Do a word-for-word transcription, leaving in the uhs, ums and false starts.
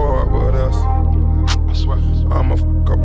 hard, what else? I swear. I'ma fuck up